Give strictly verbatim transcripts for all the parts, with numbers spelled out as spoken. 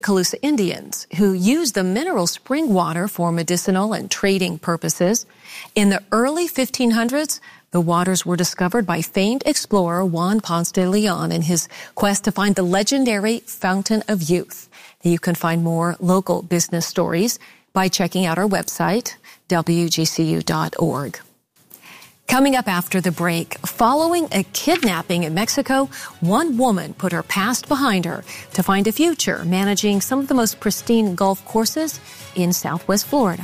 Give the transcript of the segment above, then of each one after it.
Calusa Indians, who used the mineral spring water for medicinal and trading purposes. In the early fifteen hundreds, the waters were discovered by famed explorer Juan Ponce de Leon in his quest to find the legendary Fountain of Youth. You can find more local business stories by checking out our website, W G C U dot org. Coming up after the break, following a kidnapping in Mexico, one woman put her past behind her to find a future managing some of the most pristine golf courses in Southwest Florida.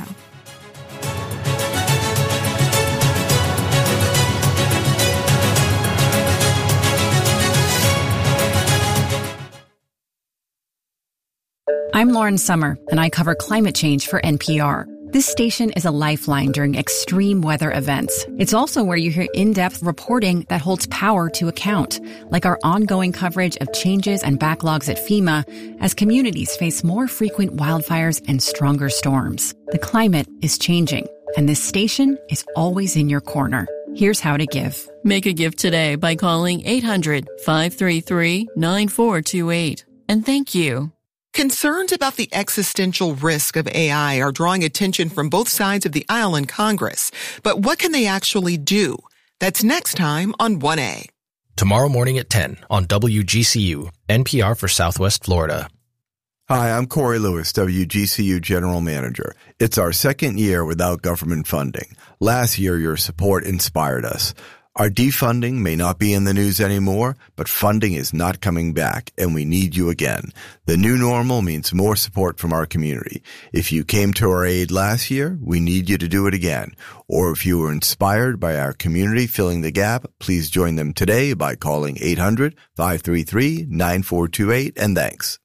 I'm Lauren Summer, and I cover climate change for N P R. This station is a lifeline during extreme weather events. It's also where you hear in-depth reporting that holds power to account, like our ongoing coverage of changes and backlogs at FEMA as communities face more frequent wildfires and stronger storms. The climate is changing, and this station is always in your corner. Here's how to give. Make a gift today by calling eight hundred, five three three, nine four two eight. And thank you. Concerns about the existential risk of A I are drawing attention from both sides of the aisle in Congress. But what can they actually do? That's next time on one A. Tomorrow morning at ten on W G C U, N P R for Southwest Florida. Hi, I'm Corey Lewis, W G C U General Manager. It's our second year without government funding. Last year, your support inspired us. Our defunding may not be in the news anymore, but funding is not coming back, and we need you again. The new normal means more support from our community. If you came to our aid last year, we need you to do it again. Or if you were inspired by our community filling the gap, please join them today by calling eight hundred, five three three, nine four two eight, and thanks.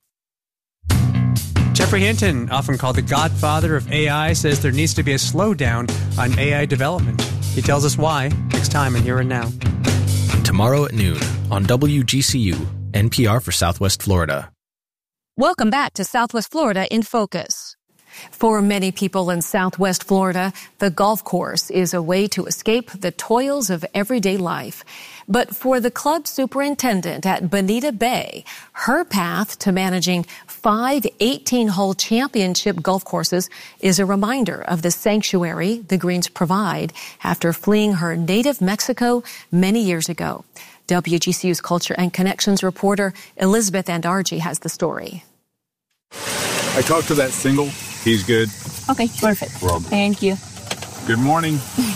Jeffrey Hinton, often called the godfather of A I, says there needs to be a slowdown on A I development. He tells us why next time in Here and Now. Tomorrow at noon on W G C U, N P R for Southwest Florida. Welcome back to Southwest Florida in Focus. For many people in Southwest Florida, the golf course is a way to escape the toils of everyday life. But for the club superintendent at Bonita Bay, her path to managing five eighteen-hole championship golf courses is a reminder of the sanctuary the Greens provide after fleeing her native Mexico many years ago. W G C U's Culture and Connections reporter Elizabeth Andarji has the story. I talked to that single. He's good. Okay, perfect. Thank you. Good morning.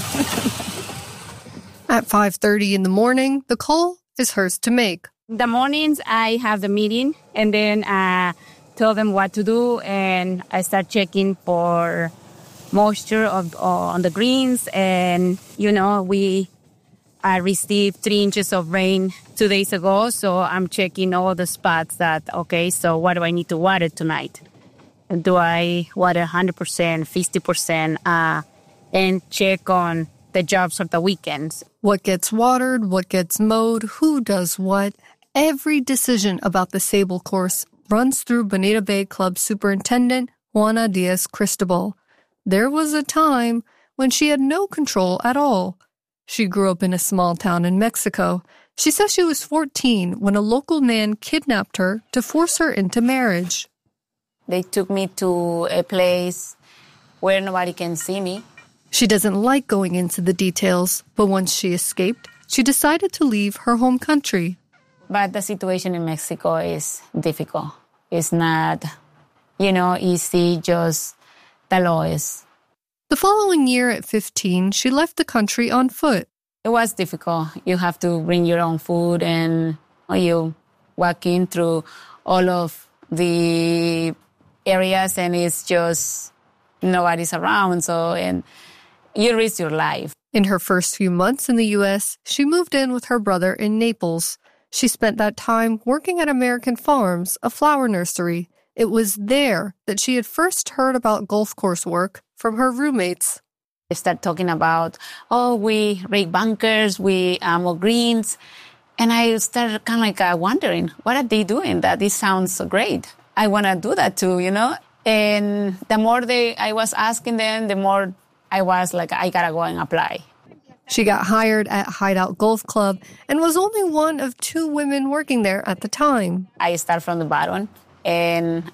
At five thirty in the morning, the call is hers to make. The mornings, I have the meeting and then uh, tell them what to do, and I start checking for moisture of, uh, on the greens. And, you know, we I received three inches of rain two days ago, so I'm checking all the spots that, okay, so what do I need to water tonight? Do I water one hundred percent, fifty percent, uh, and check on the jobs of the weekends. What gets watered, what gets mowed, who does what. Every decision about the Sable course runs through Bonita Bay Club Superintendent Juana Diaz Cristobal. There was a time when she had no control at all. She grew up in a small town in Mexico. She says she was fourteen when a local man kidnapped her to force her into marriage. They took me to a place where nobody can see me. She doesn't like going into the details, but once she escaped, she decided to leave her home country. But the situation in Mexico is difficult. It's not, you know, easy, just the law is. The following year at fifteen, she left the country on foot. It was difficult. You have to bring your own food, and you walk in through all of the areas, and it's just nobody's around, so and you risk your life. In her first few months in the U S, she moved in with her brother in Naples. She spent that time working at American Farms, a flower nursery. It was there that she had first heard about golf course work from her roommates. They start talking about, oh, we rake bunkers, we uh, mow greens. And I started kind of like uh, wondering, what are they doing? That this sounds so great. I want to do that too, you know? And the more they, I was asking them, the more I was like, I got to go and apply. She got hired at Hideout Golf Club and was only one of two women working there at the time. I start from the bottom, and